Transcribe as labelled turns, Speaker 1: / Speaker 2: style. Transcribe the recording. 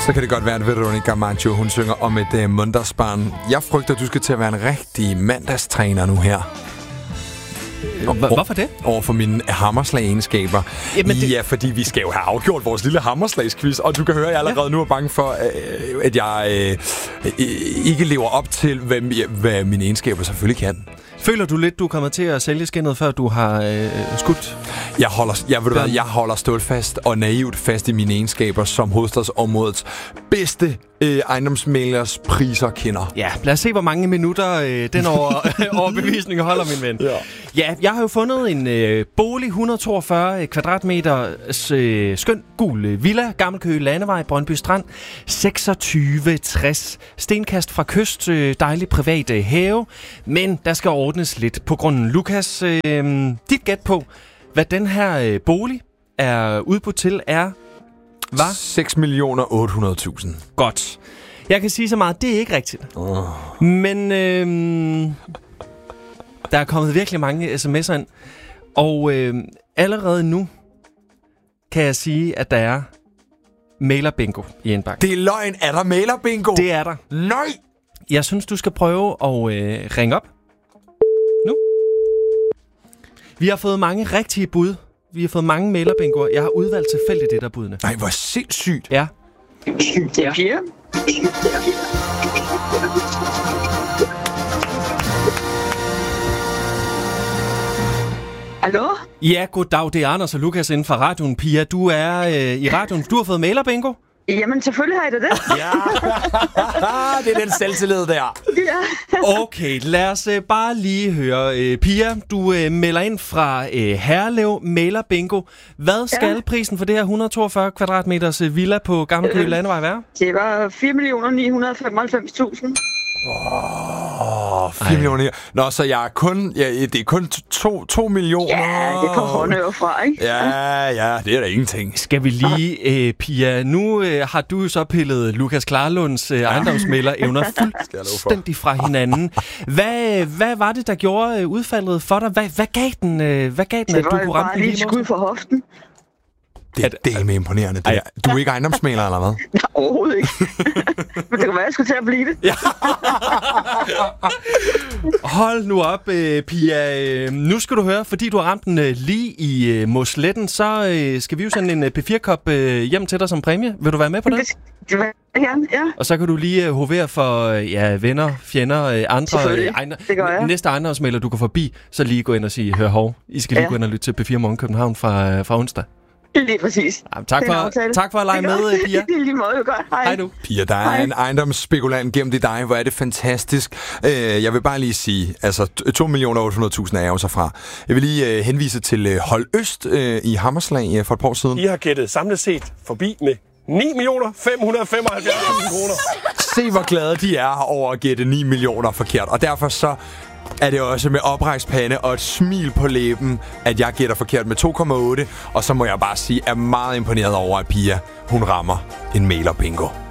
Speaker 1: Så kan det godt være, at Veronica Maggio, hun synger om et mandagsbarn. Jeg frygter, at du skal til at være en rigtig mandagstræner nu her.
Speaker 2: Hvorfor det?
Speaker 1: Over for mine hammerslag-egenskaber. Ja, fordi vi skal jo have afgjort vores lille hammerslagsquiz, og du kan høre, at jeg allerede nu er bange for, at jeg ikke lever op til, hvad mine egenskaber selvfølgelig kan.
Speaker 2: Føler du lidt, du er kommet til at sælge skinnet, før du har skudt?
Speaker 1: Jeg holder stålfast og naivt fast i mine egenskaber som hovedstadsområdets bedste ejendomsmæglers priser kender.
Speaker 2: Ja, lad os se, hvor mange minutter den overbevisning holder, min ven. Ja, jeg har jo fundet en bolig, 142 kvadratmeter, skøn gul villa, Gammelkøge Landevej, Brøndby Strand, 2660. Stenkast fra kyst, dejlig privat have, men der skal ordnes lidt på grunden. Lukas, dit gæt på, hvad den her bolig er udbudt til, er... Hvad?
Speaker 1: 6.800.000.
Speaker 2: Godt. Jeg kan sige så meget, det er ikke rigtigt. Men der er kommet virkelig mange sms'er ind. Og allerede nu kan jeg sige, at der er mailerbingo i indbakken.
Speaker 1: Det er løgn. Er der mailerbingo?
Speaker 2: Det er der.
Speaker 1: Nej!
Speaker 2: Jeg synes, du skal prøve at ringe op. Nu. Vi har fået mange rigtige bud. Vi har fået mange mailerbingoer. Jeg har udvalgt tilfældigt det der budene.
Speaker 1: Nej, hvor sindssygt.
Speaker 2: Ja.
Speaker 3: Det er Pia. Hallo?
Speaker 2: Ja, goddag. Det er Anders og Lukas inden fra radioen. Pia, du er i radioen. Du har fået mailerbingo?
Speaker 3: Jamen, selvfølgelig har jeg det.
Speaker 1: Ja, det er den selvtillid der.
Speaker 3: Ja.
Speaker 2: Okay, lad os bare lige høre. Pia, du melder ind fra Herlev Mailerbingo. Hvad skal prisen for det her 142 kvadratmeters villa på Gammelkøge Landevej være?
Speaker 3: Det var 4.995.000.
Speaker 1: 4 millioner. Nå, så jeg er kun... Ja, det er kun 2 millioner.
Speaker 3: Ja, det er på håndøver fra, ikke?
Speaker 1: Ja, det er da ingenting.
Speaker 2: Skal vi lige, Pia, nu har du så pillet Lukas Klarlunds ejendomsmægler-evner fuldstændig fra hinanden. Hvad var det, der gjorde udfaldet for dig? Hvad gav den, at du kunne ramme den?
Speaker 3: Det var bare lige et skud for hoften.
Speaker 1: Det er delme imponerende. Du er ikke ejendomsmægler, eller hvad?
Speaker 3: Nej, overhovedet ikke. Men det kan være, jeg skulle til at blive det.
Speaker 2: Ja. Hold nu op, Pia. Nu skal du høre, fordi du har ramt den lige i Mosletten, så skal vi jo sende en P4-kop hjem til dig som præmie. Vil du være med på det?
Speaker 3: Det vil jeg gerne, ja.
Speaker 2: Og så kan du lige hovere for venner, fjender, andre næste ejendomsmægler, du går forbi, så lige gå ind og sige, hør hov, I skal lige gå ind og lytte til P4 Morgen København fra onsdag.
Speaker 3: Lige præcis.
Speaker 2: Jamen, tak for at lege med, Pia.
Speaker 3: Det er lige måde, jo godt.
Speaker 2: Hej du.
Speaker 1: Pia, der er en ejendomsspekulant gemt i dig. Hvor er det fantastisk. Jeg vil bare lige sige, altså 2.800.000 er jo så fra. Jeg vil lige henvise til Hold Øst i Hammerslag for et par år siden.
Speaker 4: I har gættet samlet set forbi med 9.575.000 kroner.
Speaker 1: Se, hvor glade de er over at gætte 9 millioner forkert. Og derfor så er det også med oprejst pande og et smil på læben, at jeg gætter forkert med 2,8. Og så må jeg bare sige, at jeg er meget imponeret over, at Pia, hun rammer en mailerbingo.